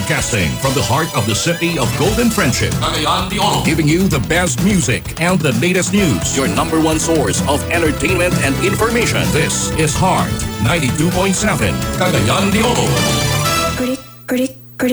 Broadcasting from the heart of the city of Golden Friendship. Cagayan de Oro. Giving you the best music and the latest news. Your number one source of entertainment and information. This is Heart 92.7 Cagayan de Oro. Pretty